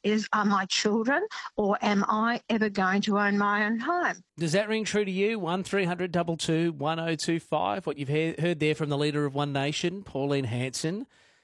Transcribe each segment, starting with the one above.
are my children, or am I ever going to own my own home? Does that ring true to you? 1300 22 1025. What you've heard there from the leader of One Nation, Pauline Hanson.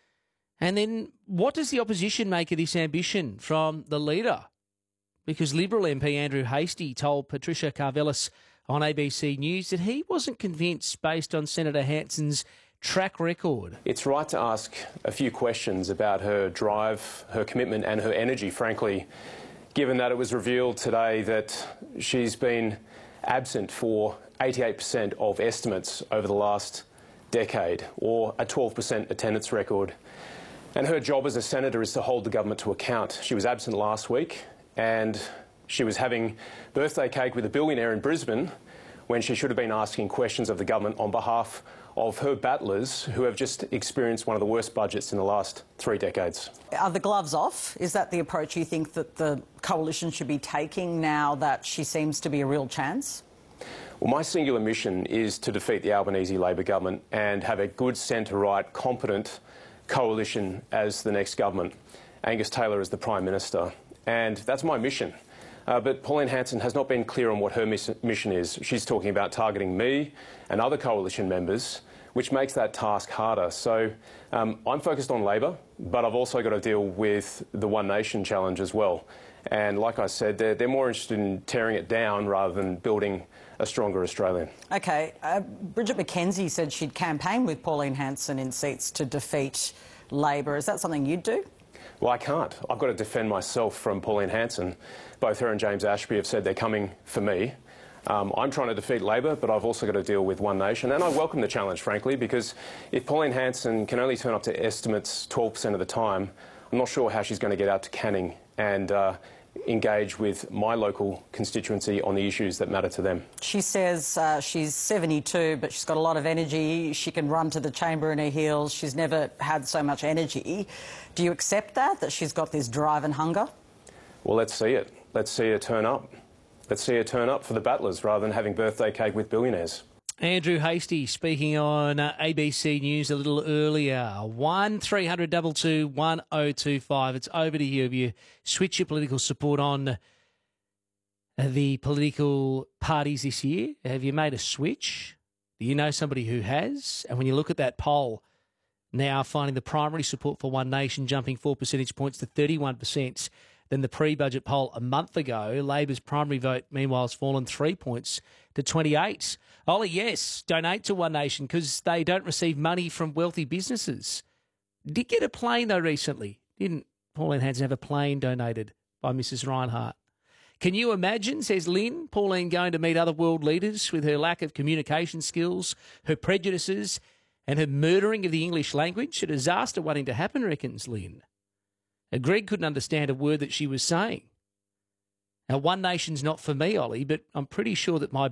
And then what does the opposition make of this ambition from the leader? Because Liberal MP Andrew Hastie told Patricia Karvelis on ABC News that he wasn't convinced based on Senator Hanson's track record. It's right to ask a few questions about her drive, her commitment and her energy, frankly, given that it was revealed today that she's been absent for 88% of estimates over the last decade, or a 12% attendance record. And her job as a senator is to hold the government to account. She was absent last week and she was having birthday cake with a billionaire in Brisbane when she should have been asking questions of the government on behalf of her battlers who have just experienced one of the worst budgets in the last 3 decades. Are the gloves off? Is that the approach you think that the coalition should be taking now that she seems to be a real chance? Well, my singular mission is to defeat the Albanese Labor government and have a good centre-right, competent coalition as the next government. Angus Taylor as the Prime Minister. And that's my mission. But Pauline Hanson has not been clear on what her mission is. She's talking about targeting me and other coalition members, which makes that task harder. So I'm focused on Labor, but I've also got to deal with the One Nation challenge as well. And like I said, they're more interested in tearing it down rather than building a stronger Australia. OK. Bridget McKenzie said she'd campaign with Pauline Hanson in seats to defeat Labor. Is that something you'd do? Well, I can't. I've got to defend myself from Pauline Hanson. Both her and James Ashby have said they're coming for me. I'm trying to defeat Labor, but I've also got to deal with One Nation. And I welcome the challenge, frankly, because if Pauline Hanson can only turn up to estimates 12% of the time, I'm not sure how she's going to get out to Canning and engage with my local constituency on the issues that matter to them. She says she's 72, but she's got a lot of energy. She can run to the chamber in her heels. She's never had so much energy. Do you accept that she's got this drive and hunger? Well, let's see it. Let's see her turn up. Let's see her turn up for the battlers rather than having birthday cake with billionaires. Andrew Hastie speaking on ABC News a little earlier. 1300 22 1025. It's over to you. Have you switched your political support on the political parties this year? Have you made a switch? Do you know somebody who has? And when you look at that poll now, finding the primary support for One Nation jumping 4 percentage points to 31% than the pre-budget poll a month ago, Labor's primary vote, meanwhile, has fallen 3 points to 28. Ollie, yes, donate to One Nation because they don't receive money from wealthy businesses. Did get a plane, though, recently. Didn't Pauline Hanson have a plane donated by Mrs Reinhardt? Can you imagine, says Lynn, Pauline going to meet other world leaders with her lack of communication skills, her prejudices and her murdering of the English language? A disaster waiting to happen, reckons Lynn. Greg couldn't understand a word that she was saying. Now, One Nation's not for me, Ollie, but I'm pretty sure that my